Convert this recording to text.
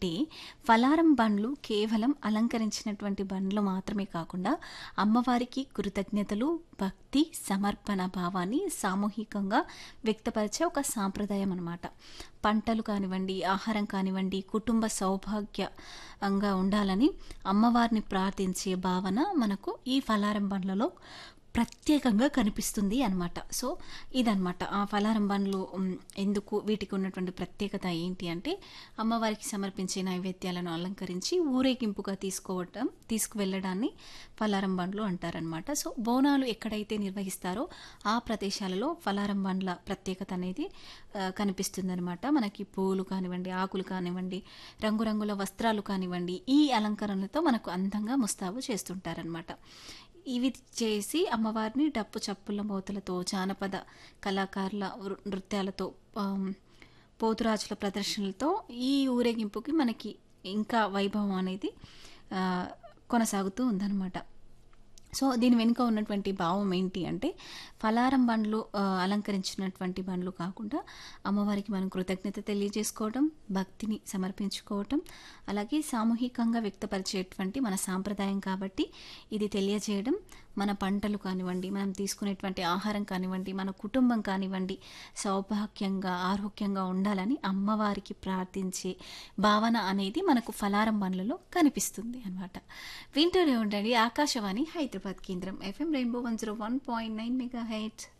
అంటే ఫలారం బండ్లు కేవలం అలంకరించినటువంటి బండ్లు మాత్రమే కాకుండా అమ్మవారికి కృతజ్ఞతలు, భక్తి, సమర్పణ భావాన్ని సామూహికంగా వ్యక్తపరిచే ఒక సాంప్రదాయం అన్నమాట. పంటలు కానివ్వండి, ఆహారం కానివ్వండి, కుటుంబ సౌభాగ్యంగా ఉండాలని అమ్మవారిని ప్రార్థించే భావన మనకు ఈ ఫలారం బండ్లలో ప్రత్యేకంగా కనిపిస్తుంది అనమాట. సో ఇదనమాట ఆ ఫలారం బండ్లు. ఎందుకు వీటికి ఉన్నటువంటి ప్రత్యేకత ఏంటి అంటే అమ్మవారికి సమర్పించే నైవేద్యాలను అలంకరించి ఊరేగింపుగా తీసుకువెళ్ళడాన్ని ఫలారం బండ్లు అంటారనమాట. సో బోనాలు ఎక్కడైతే నిర్వహిస్తారో ఆ ప్రదేశాలలో ఫలారం బండ్ల ప్రత్యేకత అనేది కనిపిస్తుందనమాట. మనకి పూలు కానివ్వండి, ఆకులు కానివ్వండి, రంగురంగుల వస్త్రాలు కానివ్వండి, ఈ అలంకరణలతో మనకు అందంగా ముస్తాబు చేస్తుంటారనమాట. ఇవి చేసి అమ్మవారిని డప్పు చప్పుల మోతలతో, జానపద కళాకారుల నృత్యాలతో, పోతురాజుల ప్రదర్శనలతో ఈ ఊరేగింపుకి మనకి ఇంకా వైభవం అనేది ఆ, కొనసాగుతూ ఉందన్నమాట. సో దీని వెనుక ఉన్నటువంటి భావం ఏంటి అంటే ఫలారం బండ్లు అలంకరించినటువంటి బండ్లు కాకుండా అమ్మవారికి మనం కృతజ్ఞత తెలియజేసుకోవడం, భక్తిని సమర్పించుకోవటం, అలాగే సామూహికంగా వ్యక్తపరిచేటువంటి మన సాంప్రదాయం కాబట్టి ఇది తెలియజేయడం, మన పంటలు కానివ్వండి, మనం తీసుకునేటువంటి ఆహారం కానివ్వండి, మన కుటుంబం కానివ్వండి సౌభాగ్యంగా, ఆరోగ్యంగా ఉండాలని అమ్మవారికి ప్రార్థించే భావన అనేది మనకు ఫలారం బండ్లలో కనిపిస్తుంది అనమాట. వింటూనే ఉండండి ఆకాశవాణి హైదరాబాద్ కేంద్రం FM రెయిన్బో 101.9 మెగాహెర్ట్జ్.